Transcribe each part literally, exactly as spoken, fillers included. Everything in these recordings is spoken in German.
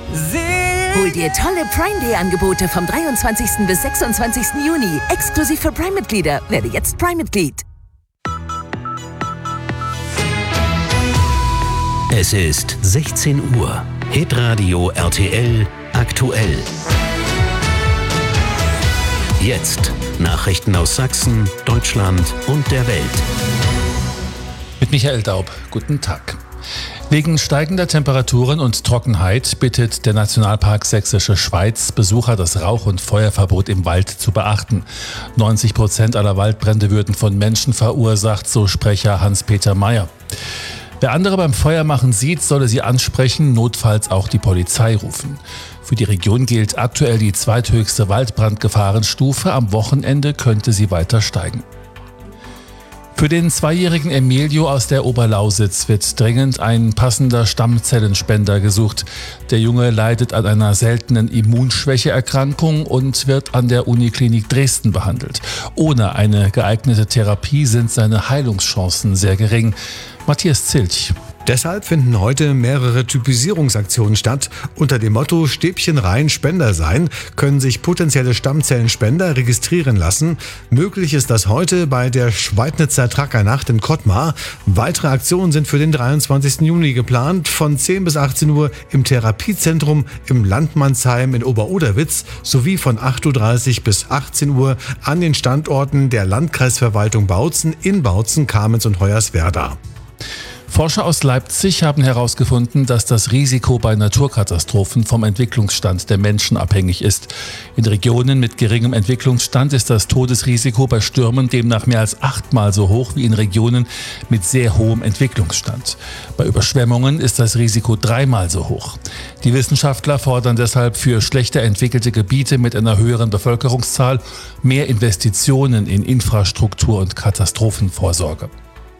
Hol dir tolle Prime-Day-Angebote vom dreiundzwanzigsten bis sechsundzwanzigsten Juni. Exklusiv für Prime-Mitglieder. Werde jetzt Prime-Mitglied. Es ist sechzehn Uhr. Hitradio R T L aktuell. Jetzt Nachrichten aus Sachsen, Deutschland und der Welt. Mit Michael Daub. Guten Tag. Wegen steigender Temperaturen und Trockenheit bittet der Nationalpark Sächsische Schweiz Besucher, das Rauch- und Feuerverbot im Wald zu beachten. neunzig Prozent aller Waldbrände würden von Menschen verursacht, so Sprecher Hans-Peter Meyer. Wer andere beim Feuermachen sieht, solle sie ansprechen, notfalls auch die Polizei rufen. Für die Region gilt aktuell die zweithöchste Waldbrandgefahrenstufe. Am Wochenende könnte sie weiter steigen. Für den zweijährigen Emilio aus der Oberlausitz wird dringend ein passender Stammzellenspender gesucht. Der Junge leidet an einer seltenen Immunschwächeerkrankung und wird an der Uniklinik Dresden behandelt. Ohne eine geeignete Therapie sind seine Heilungschancen sehr gering. Matthias Zilch. Deshalb finden heute mehrere Typisierungsaktionen statt. Unter dem Motto Stäbchen rein, Spender sein können sich potenzielle Stammzellenspender registrieren lassen. Möglich ist das heute bei der Schweidnitzer Trackernacht in Kottmar. Weitere Aktionen sind für den dreiundzwanzigsten Juni geplant, von zehn bis achtzehn Uhr im Therapiezentrum im Landmannsheim in Oberoderwitz sowie von acht Uhr dreißig bis achtzehn Uhr an den Standorten der Landkreisverwaltung Bautzen in Bautzen, Kamenz und Hoyerswerda. Forscher aus Leipzig haben herausgefunden, dass das Risiko bei Naturkatastrophen vom Entwicklungsstand der Menschen abhängig ist. In Regionen mit geringem Entwicklungsstand ist das Todesrisiko bei Stürmen demnach mehr als achtmal so hoch wie in Regionen mit sehr hohem Entwicklungsstand. Bei Überschwemmungen ist das Risiko dreimal so hoch. Die Wissenschaftler fordern deshalb für schlechter entwickelte Gebiete mit einer höheren Bevölkerungszahl mehr Investitionen in Infrastruktur und Katastrophenvorsorge.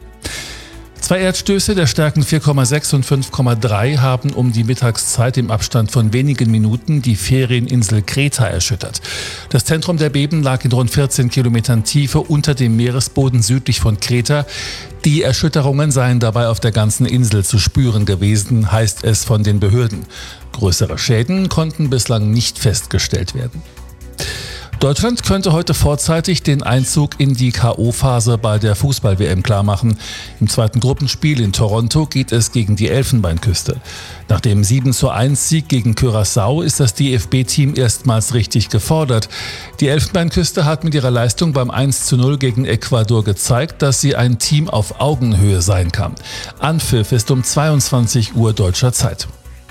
Zwei Erdstöße der Stärken vier Komma sechs und fünf Komma drei haben um die Mittagszeit im Abstand von wenigen Minuten die Ferieninsel Kreta erschüttert. Das Zentrum der Beben lag in rund vierzehn Kilometern Tiefe unter dem Meeresboden südlich von Kreta. Die Erschütterungen seien dabei auf der ganzen Insel zu spüren gewesen, heißt es von den Behörden. Größere Schäden konnten bislang nicht festgestellt werden. Deutschland könnte heute vorzeitig den Einzug in die K O-Phase bei der Fußball-W M klarmachen. Im zweiten Gruppenspiel in Toronto geht es gegen die Elfenbeinküste. Nach dem sieben zu eins Sieg gegen Curaçao ist das D F B-Team erstmals richtig gefordert. Die Elfenbeinküste hat mit ihrer Leistung beim eins zu null gegen Ecuador gezeigt, dass sie ein Team auf Augenhöhe sein kann. Anpfiff ist um zweiundzwanzig Uhr deutscher Zeit.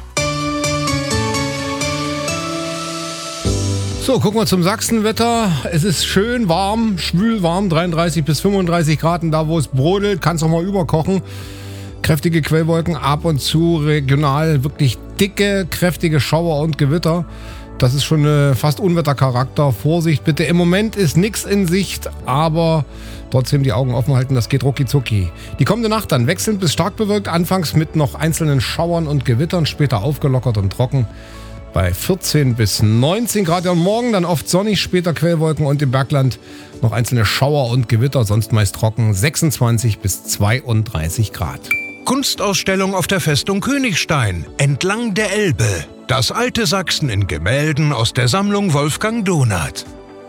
So, gucken wir zum Sachsenwetter. Es ist schön warm, schwül warm, dreiunddreißig bis fünfunddreißig Grad. Und da, wo es brodelt, kann es auch mal überkochen. Kräftige Quellwolken, ab und zu regional wirklich dicke, kräftige Schauer und Gewitter. Das ist schon äh, fast Unwettercharakter. Vorsicht bitte. Im Moment ist nichts in Sicht, aber trotzdem die Augen offen halten. Das geht rucki zucki. Die kommende Nacht dann wechselnd bis stark bewölkt. Anfangs mit noch einzelnen Schauern und Gewittern, später aufgelockert und trocken. Bei vierzehn bis neunzehn Grad. Ja, und morgen dann oft sonnig, später Quellwolken und im Bergland noch einzelne Schauer und Gewitter, sonst meist trocken, sechsundzwanzig bis zweiunddreißig Grad. Kunstausstellung auf der Festung Königstein, entlang der Elbe. Das alte Sachsen in Gemälden aus der Sammlung Wolfgang Donath.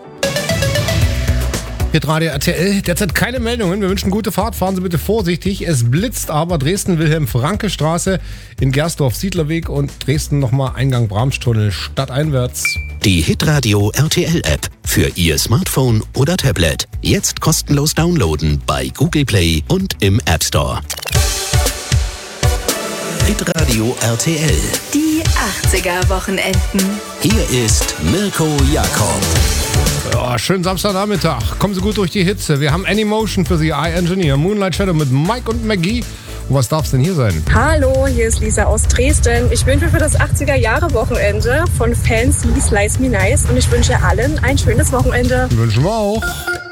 Hitradio R T L, derzeit keine Meldungen. Wir wünschen gute Fahrt, fahren Sie bitte vorsichtig. Es blitzt aber Dresden-Wilhelm-Franke-Straße in Gersdorf-Siedlerweg und Dresden nochmal Eingang Bramstunnel stadteinwärts. Die Hitradio R T L-App für Ihr Smartphone oder Tablet. Jetzt kostenlos downloaden bei Google Play und im App Store. Hitradio R T L. Die achtziger-Wochenenden. Hier ist Mirko Jakob. Ja, schönen Samstagnachmittag. Kommen Sie gut durch die Hitze. Wir haben Anymotion für Sie, iEngineer, Moonlight Shadow mit Mike und Maggie. Und was darf es denn hier sein? Hallo, hier ist Lisa aus Dresden. Ich wünsche für das achtziger-Jahre-Wochenende von Fancy Slice Me Nice und ich wünsche allen ein schönes Wünschen wir auch.